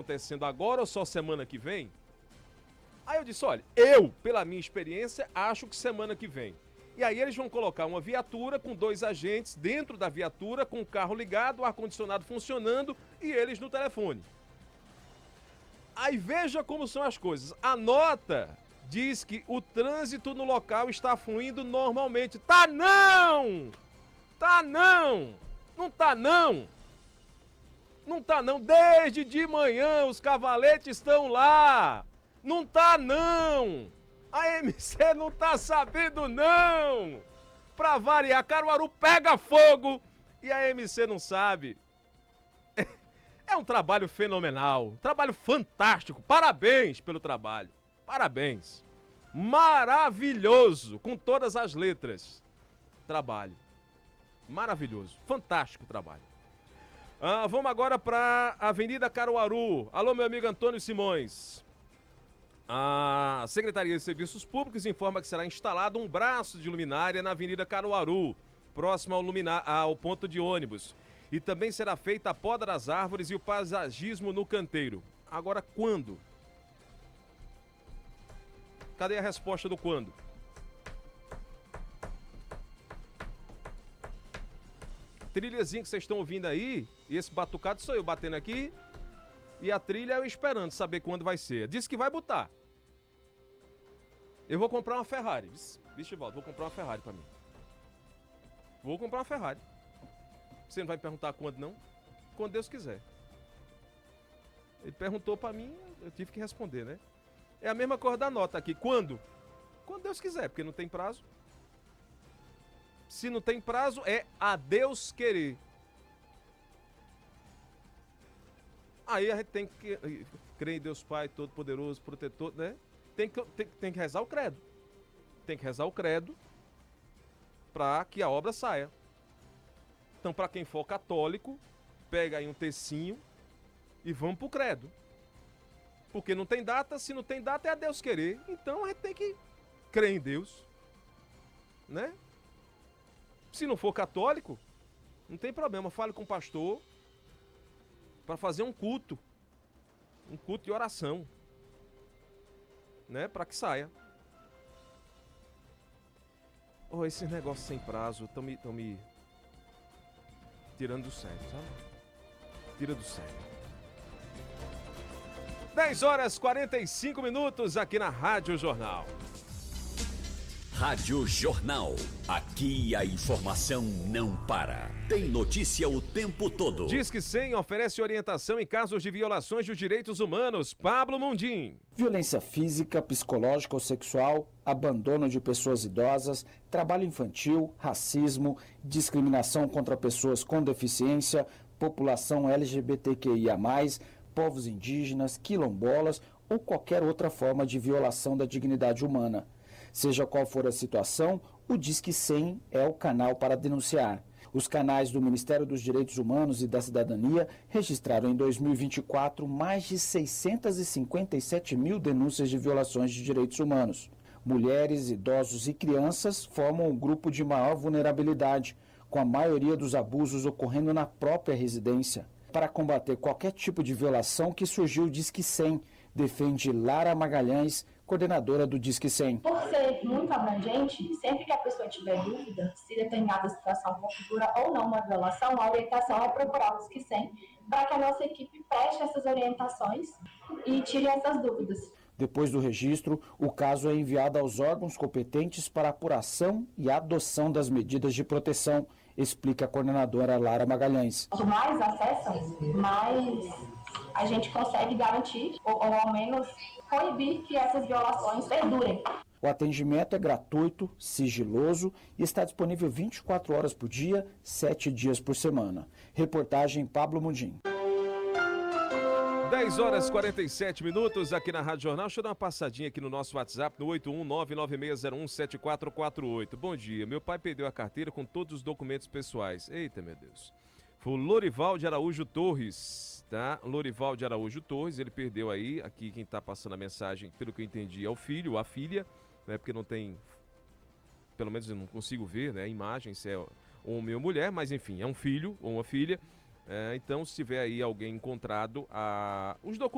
acontecendo agora ou só semana que vem? Aí eu disse, olha, pela minha experiência, acho que semana que vem. E aí eles vão colocar uma viatura com 2 agentes dentro da viatura, com o carro ligado, o ar-condicionado funcionando e eles no telefone. Aí veja como são as coisas. A nota diz que o trânsito no local está fluindo normalmente. Tá não! Tá não! Não tá não! Não tá não! Desde de manhã os cavaletes estão lá! Não tá não! A MC não tá sabendo não! Pra variar, Caruaru pega fogo e a MC não sabe. É um trabalho fenomenal, um trabalho fantástico. Parabéns pelo trabalho. Parabéns. Maravilhoso, com todas as letras. Trabalho. Maravilhoso, fantástico trabalho. Vamos agora para Avenida Caruaru. Alô, meu amigo Antônio Simões. A Secretaria de Serviços Públicos informa que será instalado um braço de luminária na Avenida Caruaru, próximo ao ponto de ônibus. E também será feita a poda das árvores e o paisagismo no canteiro. Agora, quando? Cadê a resposta do quando? Trilhazinha que vocês estão ouvindo aí, e esse batucado sou eu batendo aqui, e a trilha eu esperando saber quando vai ser. Disse que vai botar. Eu vou comprar uma Ferrari. Bicho, volta, vou comprar uma Ferrari pra mim. Vou comprar uma Ferrari. Você não vai me perguntar quando, não? Quando Deus quiser. Ele perguntou pra mim, eu tive que responder, né? É a mesma coisa da nota aqui. Quando? Quando Deus quiser, porque não tem prazo. Se não tem prazo, é a Deus querer. Aí a gente tem que crer em Deus Pai Todo-Poderoso, Protetor, né? Tem que rezar o credo. Tem que rezar o credo para que a obra saia. Então, para quem for católico, pega aí um tecinho e vamos pro credo. Porque não tem data, se não tem data é a Deus querer. Então a gente tem que crer em Deus, né? Se não for católico, não tem problema, fale com o pastor para fazer um culto de oração, né? Para que saia. Oh, esses negócios sem prazo estão me tirando do sério, sabe? Tira do sério. 10h45 aqui na Rádio Jornal. Rádio Jornal. Aqui a informação não para. Tem notícia o tempo todo. Disque 100 oferece orientação em casos de violações dos direitos humanos. Pablo Mundim. Violência física, psicológica ou sexual, abandono de pessoas idosas, trabalho infantil, racismo, discriminação contra pessoas com deficiência, população LGBTQIA+, povos indígenas, quilombolas ou qualquer outra forma de violação da dignidade humana. Seja qual for a situação, o Disque 100 é o canal para denunciar. Os canais do Ministério dos Direitos Humanos e da Cidadania registraram em 2024 mais de 657 mil denúncias de violações de direitos humanos. Mulheres, idosos e crianças formam o grupo de maior vulnerabilidade, com a maioria dos abusos ocorrendo na própria residência. Para combater qualquer tipo de violação que surgiu o Disque 100, defende Lara Magalhães, coordenadora do Disque 100. Por ser muito abrangente, sempre que a pessoa tiver dúvida se determinada situação configura ou não uma violação, a orientação é procurar o Disque 100 para que a nossa equipe preste essas orientações e tire essas dúvidas. Depois do registro, o caso é enviado aos órgãos competentes para apuração e adoção das medidas de proteção, explica a coordenadora Lara Magalhães. Quanto mais acessam, mais a gente consegue garantir, ou ao menos proibir que essas violações perdurem. O atendimento é gratuito, sigiloso e está disponível 24 horas por dia, 7 dias por semana. Reportagem Pablo Mundim. 10h47 aqui na Rádio Jornal. Deixa eu dar uma passadinha aqui no nosso WhatsApp, no 81996017448. Bom dia, meu pai perdeu a carteira com todos os documentos pessoais. Eita, meu Deus. Foi o Lorival de Araújo Torres, tá? Lorival de Araújo Torres, ele perdeu aí, aqui quem tá passando a mensagem, pelo que eu entendi, é o filho, a filha, né? Porque não tem, pelo menos eu não consigo ver, né? A imagem, se é homem ou mulher, mas enfim, é um filho ou uma filha. Então, se tiver aí alguém encontrado os documentos